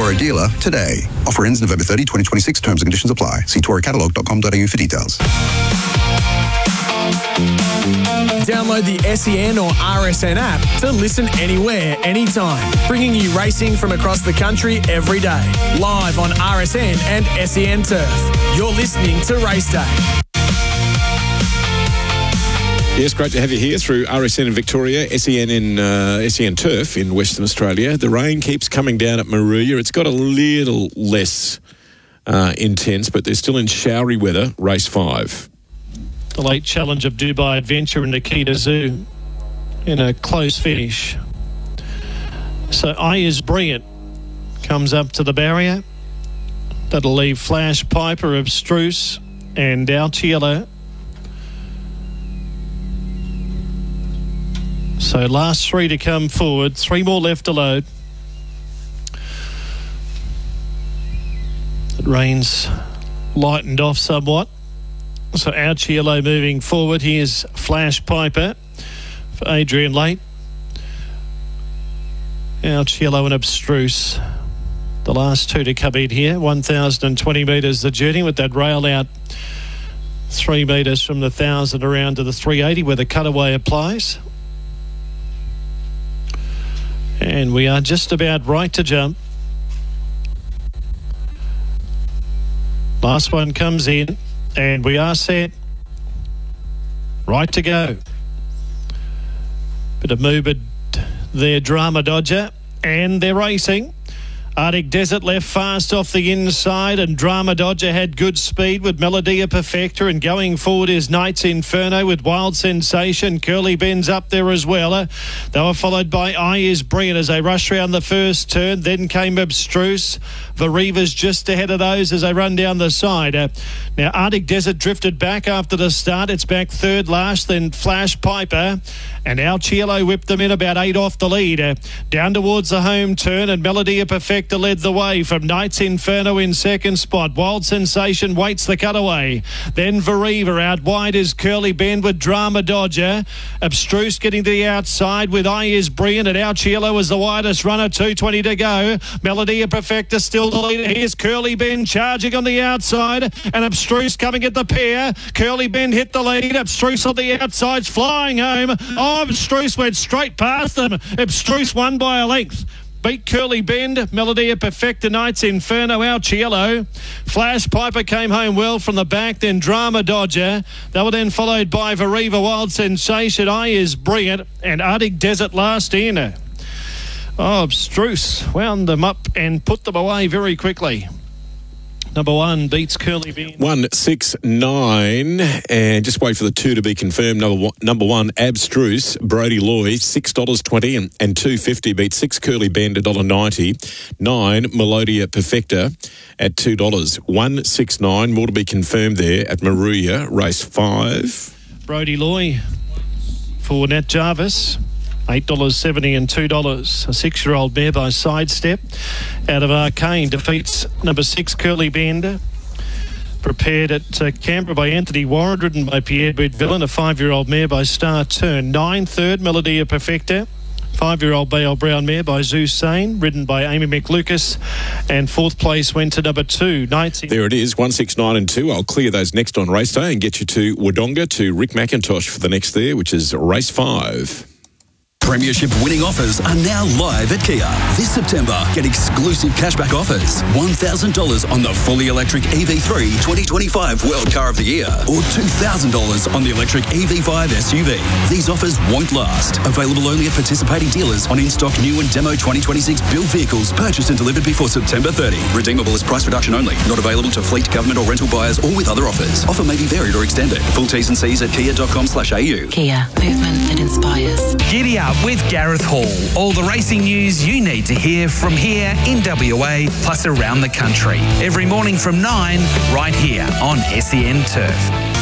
or a dealer today. Offer ends November 30, 2026. Terms and conditions apply. See tourcatalyg.com.au for details. Download the SEN or RSN app to listen anywhere, anytime, bringing you racing from across the country every day. Live on RSN and SEN Turf. You're listening to Race Day. Yes, great to have you here through RSN in Victoria, SEN in SEN Turf in Western Australia. The rain keeps coming down at Moruya. It's got a little less intense, but they're still in showery weather. Race 5. The late challenge of Dubai Adventure and Nikita Zoo in a close finish. So I Is Brilliant comes up to the barrier. That'll leave Flash Piper, Abstruse and Altiello. So last 3 to come forward, 3 more left to load. The rain's lightened off somewhat. So Altiello moving forward. Here's Flash Piper for Adrian Late. Altiello and Abstruse. The last 2 to come in here. 1,020 metres the journey with that rail out 3 metres from the 1,000 around to the 380 where the cutaway applies. And we are just about right to jump. Last one comes in. And we are set. Right to go. Bit of movement there, Drama Dodger. And they're racing. Arctic Desert left fast off the inside, and Drama Dodger had good speed with Melodia Perfecta, and going forward is Knight's Inferno with Wild Sensation. Curly Ben's up there as well. They were followed by I Is Brilliant as they rushed round the first turn. Then came Abstruse. Veriva's just ahead of those as they run down the side. Now Arctic Desert drifted back after the start. It's back third last, then Flash Piper. And Altiello whipped them in about 8 off the lead. Down towards the home turn, and Melodia Perfecta led the way from Knight's Inferno in second spot. Wild Sensation waits the cutaway. Then Veriva. Out wide is Curly Ben with Drama Dodger. Abstruse getting to the outside with I Is Brilliant, and Altiello is the widest runner. 2:20 to go. Melodia Perfecta still the leader. Here's Curly Ben charging on the outside, and Abstruse coming at the pair. Curly Ben hit the lead. Abstruse on the outside's flying home. Oh, Abstruse went straight past them. Abstruse won by a length. Beat Curly Bend, Melodia Perfecta, Knight's Inferno, Altiello. Flash Piper came home well from the back, then Drama Dodger. They were then followed by Veriva, Wild Sensation, I Is Brilliant, and Arctic Desert last in. Oh, Abstruse wound them up and put them away very quickly. Number 1 beats Curly Bean. 169, and just wait for the 2 to be confirmed. Number 1, Abstruse, Brody Loy, $6.20 and $2.50 beats 6 Curly Bend, $1.90. 9 Melodia Perfecta at $2. 169, more to be confirmed there at Moruya, race 5. Brody Loy for Nat Jarvis. $8.70 and $2. A 6-year-old mare by Sidestep out of Arcane defeats number 6 Curly Bender. Prepared at Canberra by Anthony Warren, ridden by Pierre Boudvillin. A 5-year-old mare by Star Turn. 9 third Melodia Perfecta. 5-year-old Bale Brown mare by Zeus Sane, ridden by Amy McLucas, and 4th place went to number 2. There it is, 169 and 2. I'll clear those next on race day and get you to Wodonga to Rick McIntosh for the next there, which is race 5. Premiership winning offers are now live at Kia. This September, get exclusive cashback offers. $1,000 on the fully electric EV3 2025 World Car of the Year, or $2,000 on the electric EV5 SUV. These offers won't last. Available only at participating dealers on in-stock new and demo 2026 built vehicles purchased and delivered before September 30. Redeemable as price reduction only. Not available to fleet, government or rental buyers or with other offers. Offer may be varied or extended. Full T's and C's at kia.com/au. Kia, movement that inspires. Giddy up with Gareth Hall. All the racing news you need to hear from here in WA, plus around the country. Every morning from 9, right here on SEN Turf.